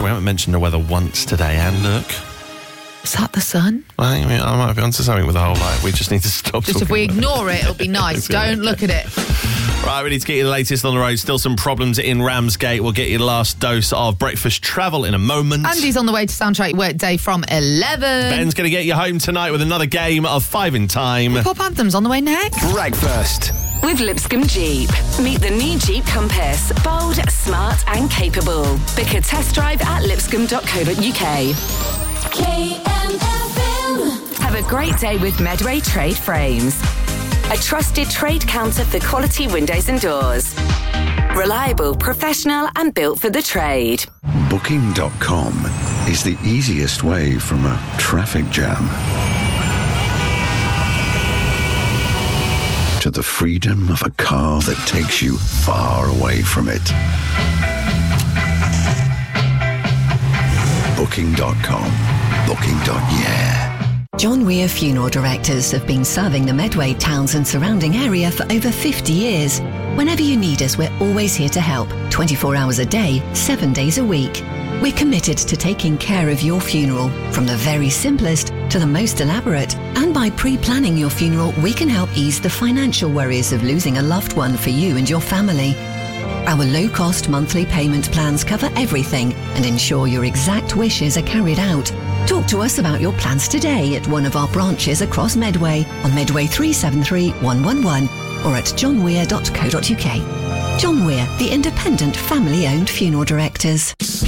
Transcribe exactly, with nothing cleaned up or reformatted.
we haven't mentioned the weather once today, and look. Is that the sun? Well, I mean, I might be onto something with the whole light. We just need to stop Just if we ignore it, it'll be nice. Don't look at it. Right, we need to get you the latest on the road. Still some problems in Ramsgate. We'll get you the last dose of breakfast travel in a moment. Andy's on the way to Soundtrack Workday from eleven. Ben's going to get you home tonight with another game of Five in Time. Pop Anthems on the way next. Breakfast with Lipscomb Jeep. Meet the new Jeep Compass. Bold, smart and capable. Book a test drive at lipscomb dot co dot uk. K M F M. Have a great day with Medway Trade Frames. A trusted trade counter for quality windows and doors. Reliable, professional and built for the trade. Booking dot com is the easiest way from a traffic jam to the freedom of a car that takes you far away from it. Booking dot com. Booking. Yeah. John Weir Funeral Directors have been serving the Medway towns and surrounding area for over fifty years. Whenever you need us, we're always here to help, twenty-four hours a day, seven days a week. We're committed to taking care of your funeral, from the very simplest to the most elaborate. And by pre-planning your funeral, we can help ease the financial worries of losing a loved one for you and your family. Our low-cost monthly payment plans cover everything and ensure your exact wishes are carried out. Talk to us about your plans today at one of our branches across Medway on Medway three seven three, one one one or at john weir dot co dot uk. John Weir, the independent family-owned funeral directors.